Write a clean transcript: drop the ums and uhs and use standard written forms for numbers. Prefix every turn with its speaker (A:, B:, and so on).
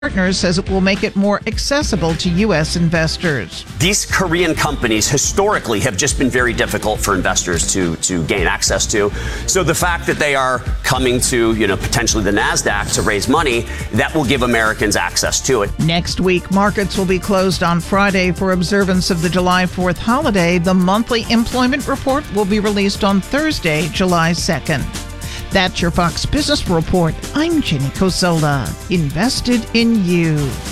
A: Partners says it will make it more accessible to U.S. investors.
B: These Korean companies historically have just been very difficult for investors to gain access to. So the fact that they are coming to, potentially the NASDAQ to raise money, that will give Americans access to it.
A: Next week, markets will be closed on Friday for observance of the July 4th holiday. The monthly employment report will be released on Thursday, July 2nd. That's your Fox Business Report. I'm Jenny Coselda. Invested in you.